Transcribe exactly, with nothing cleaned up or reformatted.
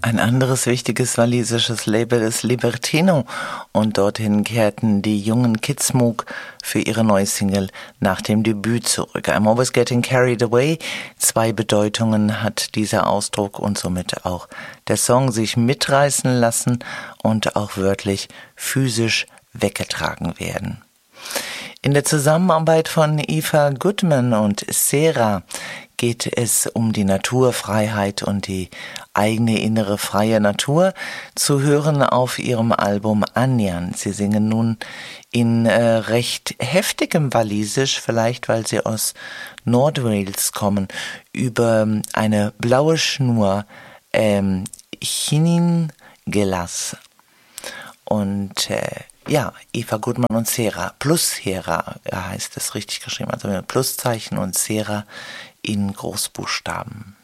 Ein anderes wichtiges walisisches Label ist Libertino und dorthin kehrten die jungen Kidsmook für ihre neue Single nach dem Debüt zurück. I'm Always Getting Carried Away. Zwei Bedeutungen hat dieser Ausdruck und somit auch der Song, sich mitreißen lassen und auch wörtlich physisch weggetragen werden. In der Zusammenarbeit von Eva Goodman und Sera geht es um die Naturfreiheit und die eigene innere freie Natur, zu hören auf ihrem Album Anjan. Sie singen nun in äh, recht heftigem Walisisch, vielleicht weil sie aus Nordwales kommen, über eine blaue Schnur, ähm, Chinin Gelas. Und äh, ja, Eva Goodman und Sera, plus Hera heißt es richtig geschrieben, also mit Pluszeichen und Sera in Großbuchstaben.